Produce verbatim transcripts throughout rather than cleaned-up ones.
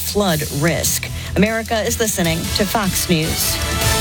flood risk. America is listening to Fox News.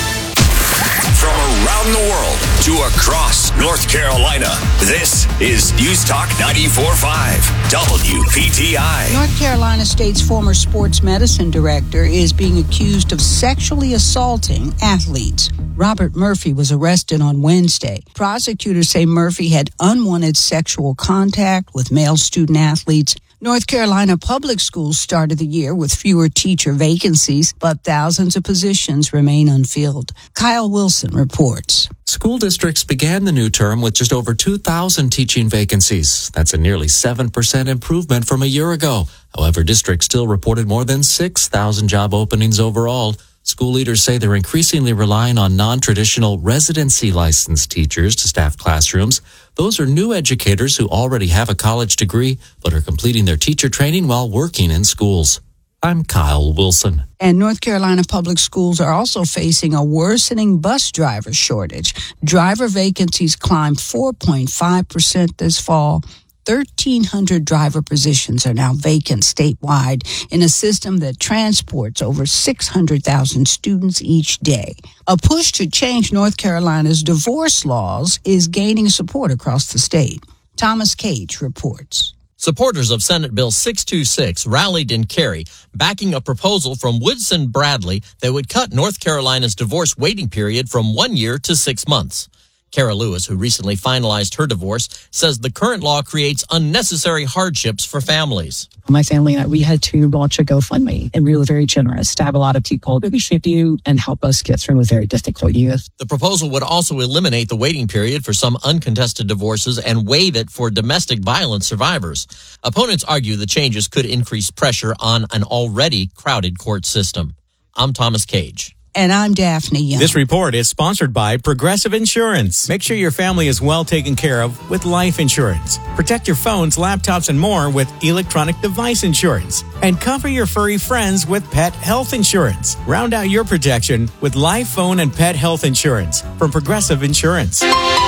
From around the world to across North Carolina, this is News Talk ninety-four point five W P T I. North Carolina State's former sports medicine director is being accused of sexually assaulting athletes. Robert Murphy was arrested on Wednesday. Prosecutors say Murphy had unwanted sexual contact with male student athletes. North Carolina public schools started the year with fewer teacher vacancies, but thousands of positions remain unfilled. Kyle Wilson reports. School districts began the new term with just over two thousand teaching vacancies. That's a nearly seven percent improvement from a year ago. However, districts still reported more than six thousand job openings overall. School leaders say they're increasingly relying on non-traditional residency licensed teachers to staff classrooms. Those are new educators who already have a college degree but are completing their teacher training while working in schools. I'm Kyle Wilson. And North Carolina public schools are also facing a worsening bus driver shortage. Driver vacancies climbed four point five percent this fall. thirteen hundred driver positions are now vacant statewide in a system that transports over six hundred thousand students each day. A push to change North Carolina's divorce laws is gaining support across the state. Thomas Cage reports. Supporters of Senate Bill six twenty-six rallied in Cary, backing a proposal from Woodson Bradley that would cut North Carolina's divorce waiting period from one year to six months. Kara Lewis, who recently finalized her divorce, says the current law creates unnecessary hardships for families. My family, we had to launch a GoFundMe, and we were very generous to have a lot of people appreciate you and help us get through a very difficult year. The proposal would also eliminate the waiting period for some uncontested divorces and waive it for domestic violence survivors. Opponents argue the changes could increase pressure on an already crowded court system. I'm Thomas Cage. And I'm Daphne Young. This report is sponsored by Progressive Insurance. Make sure your family is well taken care of with life insurance. Protect your phones, laptops, and more with electronic device insurance. And cover your furry friends with pet health insurance. Round out your protection with life, phone, and pet health insurance from Progressive Insurance.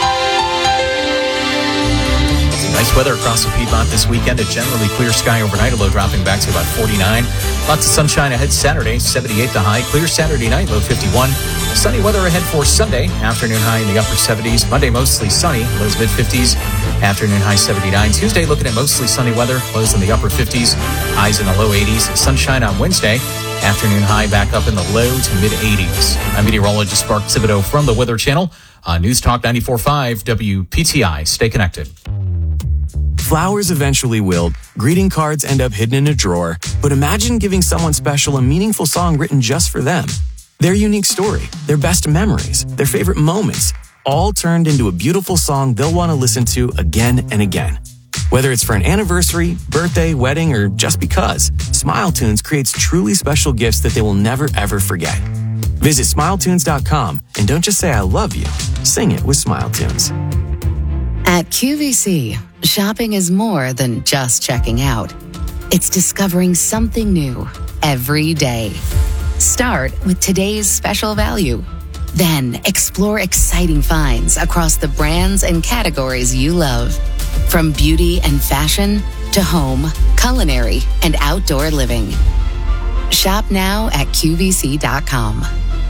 Nice weather across the Piedmont this weekend. A generally clear sky overnight, a low dropping back to about forty-nine. Lots of sunshine ahead Saturday, seventy-eight the high. Clear Saturday night, low fifty-one. Sunny weather ahead for Sunday, afternoon high in the upper seventies. Monday, mostly sunny, lows mid-fifties. Afternoon high seventy-nine. Tuesday, looking at mostly sunny weather, lows in the upper fifties. Highs in the low eighties. Sunshine on Wednesday. Afternoon high back up in the low to mid-eighties. I'm meteorologist Mark Thibodeau from the Weather Channel on News Talk ninety-four point five W P T I. Stay connected. Flowers eventually wilt, greeting cards end up hidden in a drawer, but imagine giving someone special a meaningful song written just for them. Their unique story, their best memories, their favorite moments, all turned into a beautiful song they'll want to listen to again and again. Whether it's for an anniversary, birthday, wedding, or just because, SmileTunes creates truly special gifts that they will never ever forget. Visit smile tunes dot com and don't just say I love you, sing it with SmileTunes. At Q V C, shopping is more than just checking out. It's discovering something new every day. Start with today's special value. Then explore exciting finds across the brands and categories you love. From beauty and fashion to home, culinary, and outdoor living. Shop now at Q V C dot com.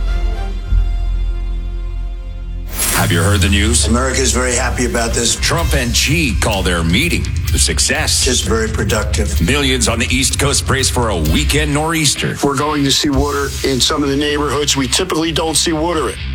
Have you heard the news? America's very happy about this. Trump and Xi call their meeting a success. Just very productive. Millions on the East Coast brace for a weekend nor'easter. We're going to see water in some of the neighborhoods we typically don't see water in.